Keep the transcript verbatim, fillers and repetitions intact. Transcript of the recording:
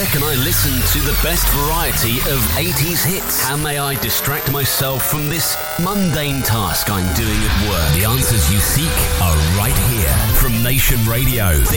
can I listen to the best variety of eighties hits? How may I distract myself from this mundane task I'm doing at work? The answers you seek are right here from Nation Radio.